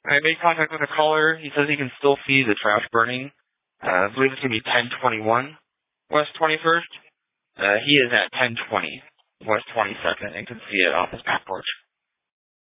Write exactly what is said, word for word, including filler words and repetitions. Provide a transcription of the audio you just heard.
I made contact with a caller. He says he can still see the trash burning. Uh, I believe it's going to be ten twenty-one West twenty-first. Uh, he is at ten twenty West twenty-second and can see it off his back porch.